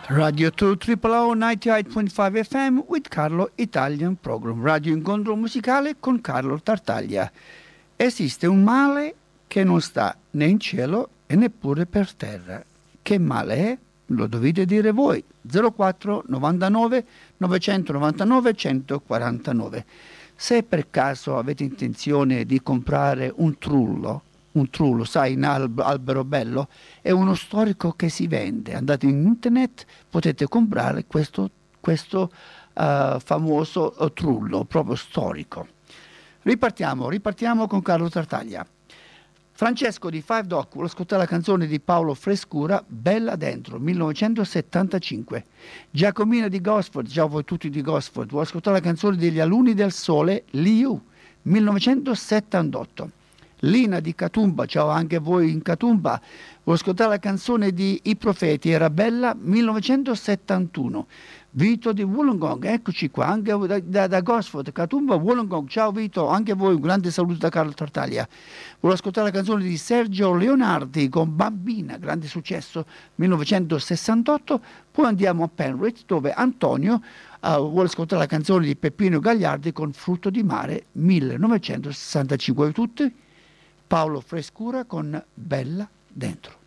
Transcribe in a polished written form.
Radio 2 OOO 98.5 FM with Carlo Italian Program. Radio incontro musicale con Carlo Tartaglia. Esiste un male che non sta né in cielo e neppure per terra. Che male è? Lo dovete dire voi. 04 99 999 149. Se per caso avete intenzione di comprare un trullo, sai, in albero bello, è uno storico che si vende. Andate in internet, potete comprare questo famoso trullo, proprio storico. Ripartiamo con Carlo Tartaglia. Francesco di Five Dock vuole ascoltare la canzone di Paolo Frescura, Bella Dentro, 1975. Giacomina di Gosford, ciao voi tutti di Gosford, vuole ascoltare la canzone degli Alunni del Sole, Liu, 1978. Lina di Catumba, ciao anche voi in Catumba, vuole ascoltare la canzone di I Profeti, Era Bella, 1971. Vito di Wollongong, eccoci qua, anche da Gosford, Catumba, Wollongong, ciao Vito, anche voi, un grande saluto da Carlo Tartaglia. Vuole ascoltare la canzone di Sergio Leonardi con Bambina, grande successo, 1968. Poi andiamo a Penrith, dove Antonio vuole ascoltare la canzone di Peppino Gagliardi con Frutto di Mare, 1965. Tutti Paolo Frescura con Bella Dentro.